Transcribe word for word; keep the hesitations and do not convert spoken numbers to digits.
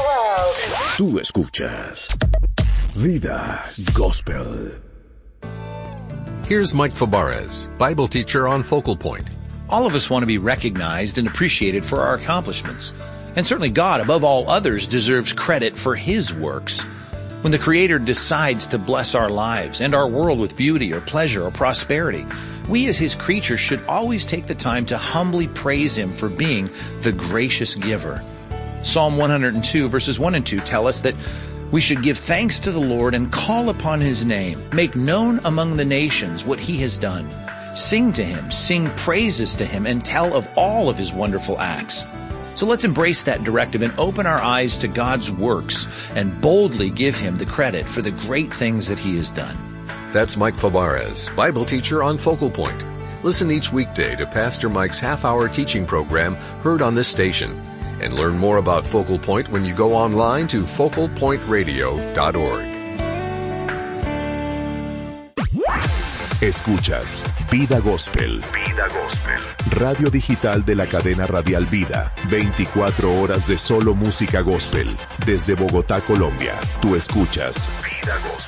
world. Tú escuchas Vida Gospel. Here's Mike Fabarez, Bible teacher on Focal Point. All of us want to be recognized and appreciated for our accomplishments. And certainly God, above all others, deserves credit for His works. When the Creator decides to bless our lives and our world with beauty or pleasure or prosperity, we as His creatures should always take the time to humbly praise Him for being the gracious giver. Psalm one hundred two verses one and two tell us that we should give thanks to the Lord and call upon His name, make known among the nations what He has done. Sing to Him, sing praises to Him, and tell of all of His wonderful acts. So let's embrace that directive and open our eyes to God's works and boldly give Him the credit for the great things that He has done. That's Mike Fabarez, Bible teacher on Focal Point. Listen each weekday to Pastor Mike's half-hour teaching program heard on this station. And learn more about Focal Point when you go online to focal point radio dot org. Escuchas Vida Gospel. Vida Gospel. Radio digital de la cadena radial Vida. veinticuatro horas de solo música gospel. Desde Bogotá, Colombia. Tú escuchas Vida Gospel.